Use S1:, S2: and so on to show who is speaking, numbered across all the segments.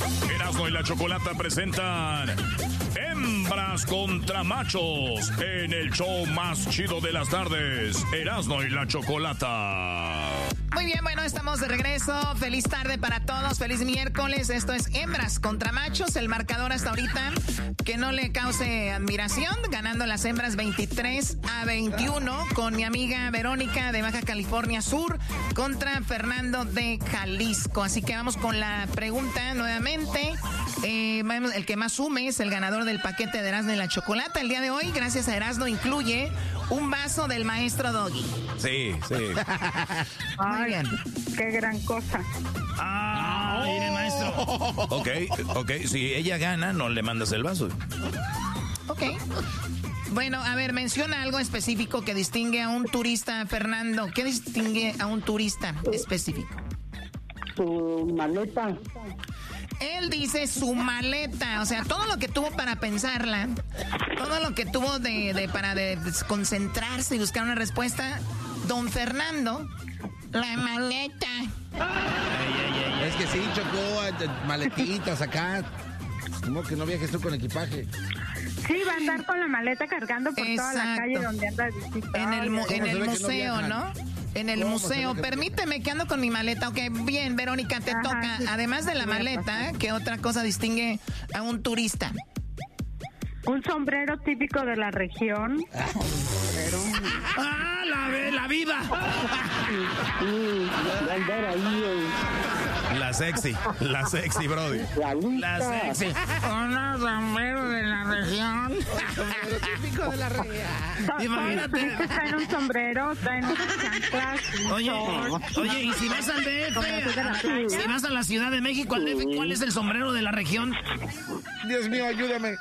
S1: Erasmo y la Chocolata presentan Hembras contra Machos en el show más chido de las tardes, Erasmo y la Chocolata.
S2: Muy bien, bueno, estamos de regreso. Feliz tarde para todos, feliz miércoles. Esto es Hembras contra Machos. El marcador hasta ahorita que no le cause admiración, ganando las hembras 23-21 con mi amiga Verónica de Baja California Sur contra Fernando de Jalisco. Así que vamos con la pregunta nuevamente. El que más sume es el ganador del paquete de Erasmo y la Chocolata. El día de hoy, gracias a Erasmo, incluye un vaso del maestro Doggy.
S1: Sí.
S2: Muy bien.
S3: Qué gran cosa.
S1: Mire, maestro. Ok, si ella gana, no le mandas el vaso.
S2: Ok. Bueno, a ver, menciona algo específico que distingue a un turista, Fernando. ¿Qué distingue a un turista específico?
S3: Su maleta.
S2: Él dice su maleta, o sea, todo lo que tuvo para pensarla, todo lo que tuvo para desconcentrarse y buscar una respuesta, don Fernando, la maleta.
S4: Es que sí, chocó maletitas acá. Como que no viajes tú con equipaje.
S3: Sí, va a andar con la maleta cargando por toda la calle donde anda visitando.
S2: En el museo, ¿no? En el museo.
S4: Que
S2: Permíteme que ando con mi maleta. Ok, bien, Verónica, te toca.
S3: Sí.
S2: Además de la maleta, ¿qué otra cosa distingue a un turista?
S3: Un sombrero típico de la región.
S2: La vida!
S3: Andar ahí.
S1: La sexy, brody.
S2: La sexy. Un sombrero de la región.
S4: típico de la región.
S2: Imagínate.
S3: Traen un sombrero, traen unas chanclas.
S2: Oye, y si vas al DF, si vas a la Ciudad de México, al DF, ¿cuál es el sombrero de la región?
S4: Dios mío, ayúdame.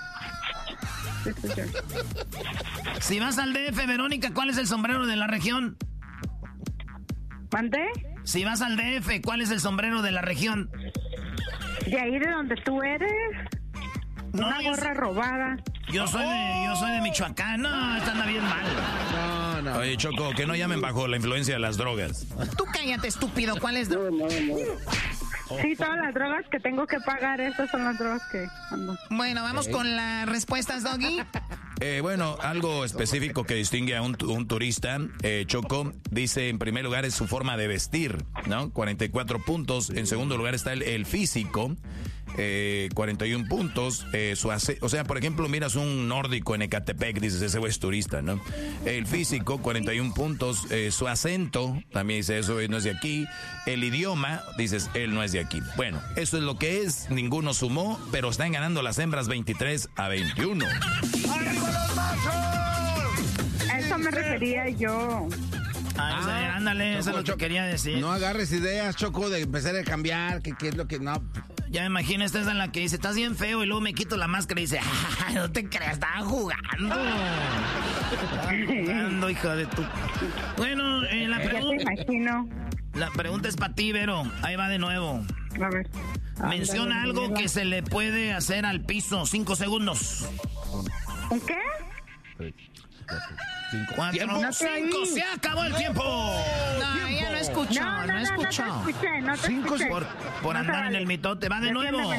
S2: Si vas al DF, Verónica, ¿cuál es el sombrero de la región?
S3: ¿Mandé?
S2: Si vas al DF, ¿cuál es el sombrero de la región?
S3: ¿De ahí de donde tú eres?
S2: No,
S3: Una gorra robada.
S2: Yo soy de Michoacán. No, esta anda bien mal.
S4: No.
S1: Oye, Choco, que no llamen bajo la influencia de las drogas.
S2: Tú cállate, estúpido. ¿Cuál es?
S3: No. Sí, todas las drogas que tengo que pagar, esas son las drogas que ando.
S2: Bueno, vamos con las respuestas, Doggy.
S1: Bueno, algo específico que distingue a un turista, Choco, dice en primer lugar es su forma de vestir, ¿no? 44 puntos. En segundo lugar está el físico, 41 puntos. O sea, por ejemplo, miras un nórdico en Ecatepec, dices, ese güey es turista, ¿no? El físico, 41 puntos. Su acento, también dice, eso no es de aquí. El idioma, dices, él no es de aquí. Bueno, eso es lo que es. Ninguno sumó, pero están ganando las hembras 23-21.
S3: A eso me refería yo.
S2: Ándale, eso es lo que quería decir.
S4: No agarres ideas, Choco, de empezar a cambiar, que es lo que no.
S2: Ya me imagino, esta es la que dice, estás bien feo, y luego me quito la máscara y dice, no te creas, estaba jugando. Hija de tu... Bueno, la pregunta...
S3: Ya te imagino.
S2: La pregunta es para ti, Vero. Ahí va de nuevo.
S3: A ver.
S2: Menciona algo que se le puede hacer al piso. 5 segundos.
S3: ¿Un qué?
S2: 4, 5, se acabó el tiempo. No, ella no escuchó, no escuchó.
S3: No te escuché.
S2: Por andar en el mitote, va de nuevo.